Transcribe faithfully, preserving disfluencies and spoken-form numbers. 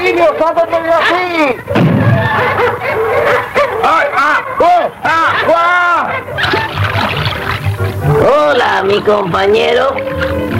Basilio, sácate de aquí! ¡Ay, ah, oh, ah, ah! Hola, mi compañero.